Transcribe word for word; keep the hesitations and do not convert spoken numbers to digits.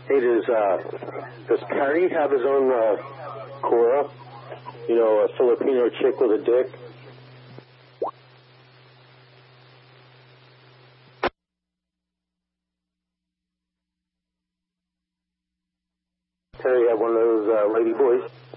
Hey, does, uh, does Perry have his own, uh, Cora? You know, a Filipino chick with a dick? Perry had one of those, uh, lady boys?